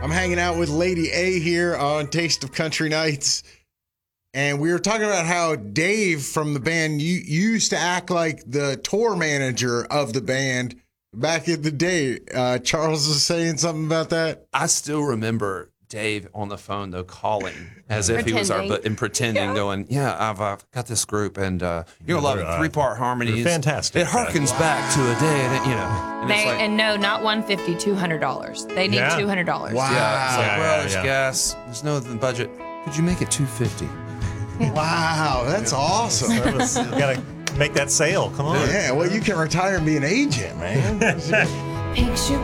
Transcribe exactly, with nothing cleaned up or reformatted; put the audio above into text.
I'm hanging out with Lady A here on Taste of Country Nights. And we were talking about how Dave from the band, you, you used to act like the tour manager of the band back in the day. Uh, Charles was saying something about that. I still remember Dave on the phone, though, calling as if he was our, but and pretending, yeah. going, yeah, I've uh, got this group, and uh, you're going to love it. Three-part harmonies. Fantastic. It harkens wow. back to a day, and, you know. And, they, it's like, and no, not one hundred fifty dollars, two hundred dollars. They need yeah. two hundred dollars. Wow. Yeah, it's like, yeah, well, yeah, there's yeah. gas. There's no budget. Could you make it two hundred fifty dollars? Wow, that's yeah. awesome. That was, you got to make that sale. Come on. Yeah, well, you can retire and be an agent, man. Picture